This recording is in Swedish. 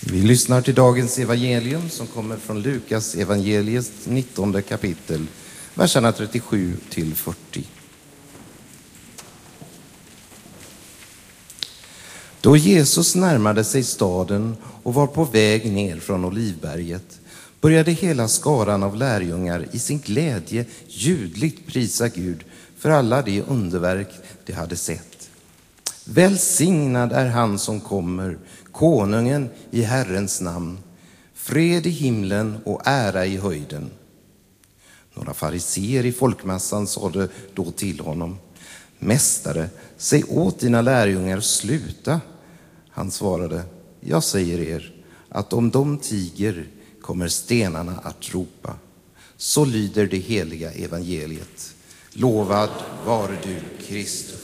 Vi lyssnar till dagens evangelium som kommer från Lukas evangeliets 19 kapitel, verserna 37 till 40. Då Jesus närmade sig staden och var på väg ner från Olivberget började hela skaran av lärjungar i sin glädje ljudligt prisa Gud för alla de underverk de hade sett. Välsignad är han som kommer, konungen i Herrens namn, fred i himlen och ära i höjden. Några fariseer i folkmassan sade då till honom: Mästare, säg åt dina lärjungar sluta. Han svarade: jag säger er att om de tiger kommer stenarna att ropa. Så lyder det heliga evangeliet. Lovad vare du, Kristus.